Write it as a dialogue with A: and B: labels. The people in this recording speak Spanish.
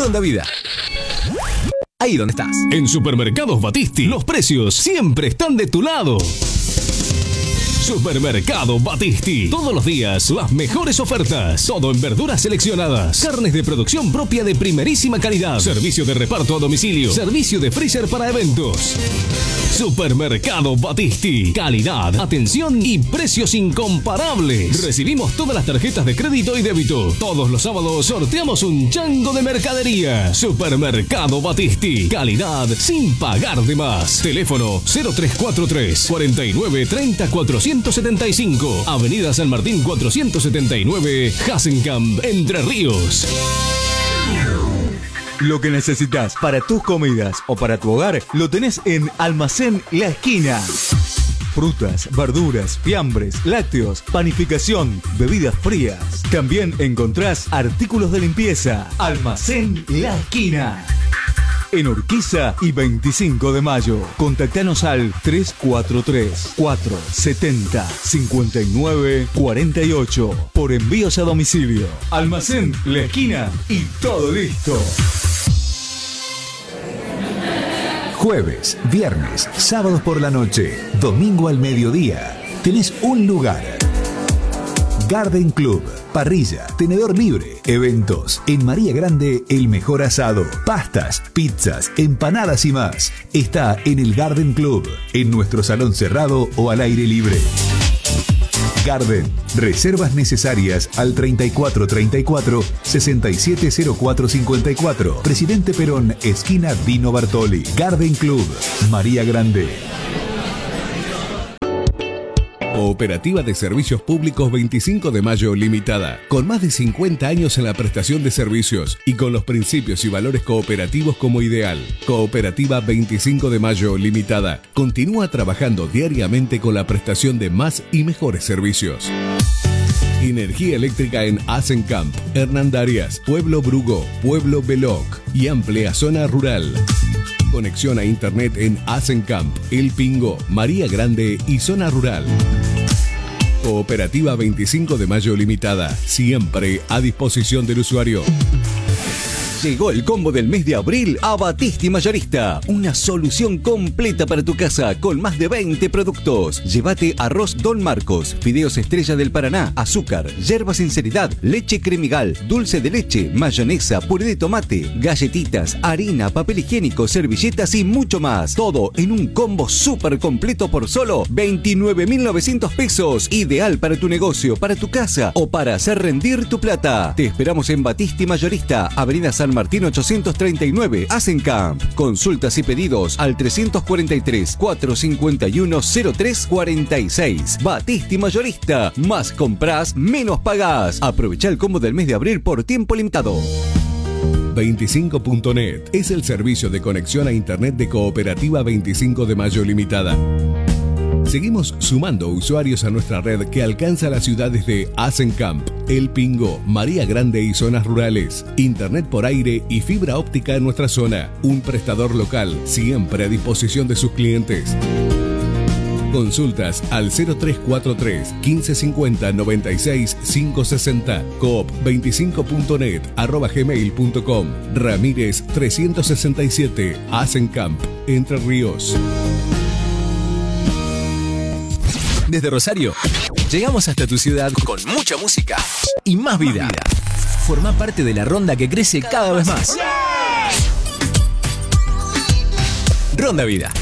A: Ronda Vida. Ahí donde estás. En Supermercados Battisti, los precios siempre están de tu lado. Supermercado Battisti. Todos los días las mejores ofertas. Todo en verduras seleccionadas. Carnes de producción propia de primerísima calidad. Servicio de reparto a domicilio. Servicio de freezer para eventos. Supermercado Battisti. Calidad, atención y precios incomparables. Recibimos todas las tarjetas de crédito y débito. Todos los sábados sorteamos un chango de mercadería. Supermercado Battisti. Calidad sin pagar de más. Teléfono 0343 49 30 475. Avenida San Martín 479, Hasenkamp, Entre Ríos.
B: Lo que necesitas para tus comidas o para tu hogar lo tenés en Almacén La Esquina. Frutas, verduras, fiambres, lácteos, panificación, bebidas frías. También encontrás artículos de limpieza. Almacén La Esquina. En Urquiza y 25 de mayo. Contactanos al 343-470-5948 por envíos a domicilio. Almacén La Esquina y todo listo.
C: Jueves, viernes, sábados por la noche, domingo al mediodía. Tenés un lugar. Garden Club, parrilla, tenedor libre, eventos. En María Grande, el mejor asado, pastas, pizzas, empanadas y más. Está en el Garden Club, en nuestro salón cerrado o al aire libre. Garden, reservas necesarias al 3434 670454. Presidente Perón, esquina Dino Bartoli. Garden Club, María Grande.
D: Cooperativa de Servicios Públicos 25 de Mayo Limitada. Con más de 50 años en la prestación de servicios y con los principios y valores cooperativos como ideal. Cooperativa 25 de Mayo Limitada. Continúa trabajando diariamente con la prestación de más y mejores servicios. Energía eléctrica en Hasenkamp, Hernandarias, Pueblo Brugo, Pueblo Beloc y amplia zona rural. Conexión a internet en Hasenkamp, El Pingo, María Grande y zona rural. Cooperativa 25 de Mayo Limitada, siempre a disposición del usuario.
E: Llegó el combo del mes de abril a Battisti Mayorista. Una solución completa para tu casa con más de 20 productos. Llévate arroz Don Marcos, fideos Estrella del Paraná, azúcar, yerba Sinceridad, leche Cremigal, dulce de leche, mayonesa, puré de tomate, galletitas, harina, papel higiénico, servilletas y mucho más. Todo en un combo súper completo por solo 29.900 pesos. Ideal para tu negocio, para tu casa o para hacer rendir tu plata. Te esperamos en Battisti Mayorista, Avenida San Martín 839, Hasenkamp. Consultas y pedidos al 343-451-0346. Battisti Mayorista. Más compras, menos pagás. Aprovecha el combo del mes de abril por tiempo limitado.
D: 25.net es el servicio de conexión a internet de Cooperativa 25 de Mayo Limitada. Seguimos sumando usuarios a nuestra red que alcanza las ciudades de Hasenkamp, El Pingo, María Grande y zonas rurales. Internet por aire y fibra óptica en nuestra zona. Un prestador local, siempre a disposición de sus clientes. Consultas al 0343 1550 96 560 coop25.net @gmail.com. Ramírez 367, Hasenkamp, Entre Ríos.
A: Desde Rosario, llegamos hasta tu ciudad con mucha música y más vida. Forma parte de la ronda que crece cada vez más. Ronda Vida.